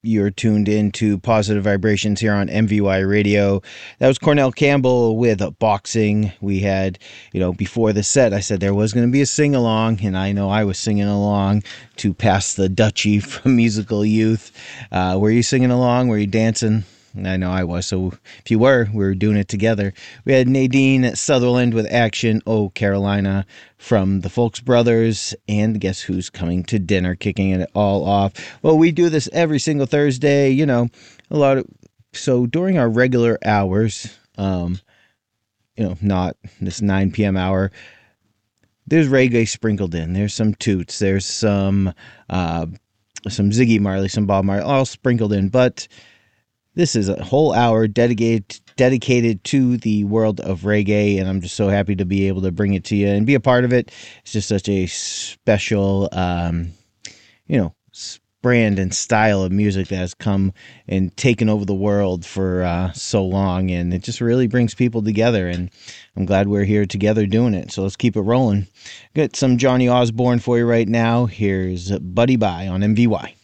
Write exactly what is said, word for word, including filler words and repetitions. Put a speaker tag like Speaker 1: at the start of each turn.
Speaker 1: You're tuned into Positive Vibrations here on M V Y Radio. That was Cornell Campbell with Boxing. We had, you know, before the set, I said there was going to be a sing-along, and I know I was singing along to Pass the Dutchie from Musical Youth. Uh, were you singing along? Were you dancing? I know I was, so if you were, we were doing it together. We had Nadine Sutherland with Action, Oh Carolina, from the Folks Brothers, and guess who's coming to dinner, kicking it all off. Well, we do this every single Thursday, you know, a lot of, so during our regular hours, um, you know, not this nine p.m. hour, there's reggae sprinkled in. There's some toots, there's some, uh, some Ziggy Marley, some Bob Marley, all sprinkled in, but this is a whole hour dedicated dedicated to the world of reggae, and I'm just so happy to be able to bring it to you and be a part of it. It's just such a special, um, you know, brand and style of music that has come and taken over the world for uh, so long, and it just really brings people together, and I'm glad we're here together doing it. So let's keep it rolling. Got some Johnny Osborne for you right now. Here's Buddy Bye on M V Y.